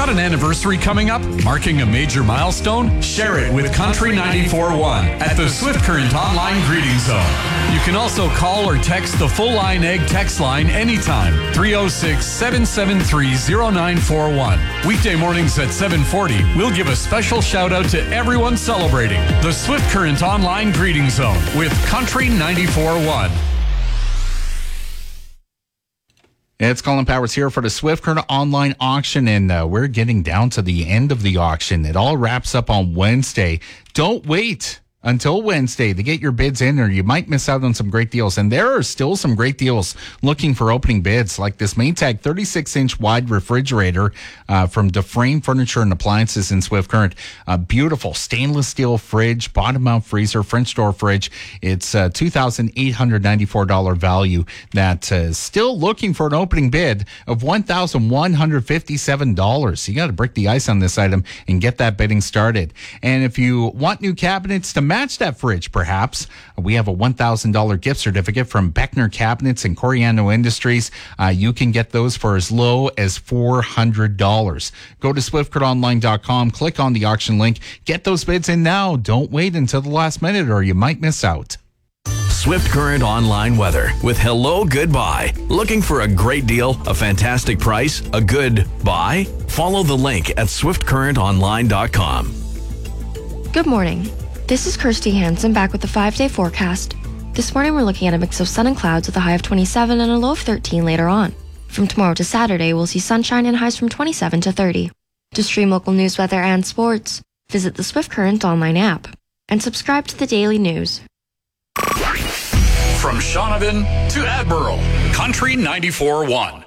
Got an anniversary coming up? Marking a major milestone? Share it with Country 94.1 at the Swift Current Online Greeting Zone. You can also call or text the Full Line Egg text line anytime, 306-773-0941. Weekday mornings at 7:40, we'll give a special shout out to everyone celebrating the Swift Current Online Greeting Zone with Country 94.1. It's Colin Powers here for the Swift Current Online Auction, and we're getting down to the end of the auction. It all wraps up on Wednesday. Don't wait until Wednesday to get your bids in, or you might miss out on some great deals. And there are still some great deals looking for opening bids, like this Maytag 36-inch wide refrigerator from Dufresne Furniture and Appliances in Swift Current. A beautiful stainless steel fridge, bottom mount freezer, French door fridge. It's a $2,894 value that is still looking for an opening bid of $1,157. You got to break the ice on this item and get that bidding started. And if you want new cabinets to match that fridge, perhaps, we have a $1,000 gift certificate from Beckner Cabinets and Coriano Industries. You can get those for as low as $400. Go to swiftcurrentonline.com, click on the auction link, get those bids in now. Don't wait until the last minute or you might miss out. Swift Current Online Weather with Hello Goodbye. Looking for a great deal, a fantastic price, a good buy? Follow the link at swiftcurrentonline.com. Good morning. This is Kirsty Hansen back with the 5-day forecast. This morning we're looking at a mix of sun and clouds with a high of 27 and a low of 13 later on. From tomorrow to Saturday, we'll see sunshine and highs from 27 to 30. To stream local news, weather, and sports, visit the Swift Current Online app and subscribe to the daily news. From Shaunavon to Admiral, Country 94.1.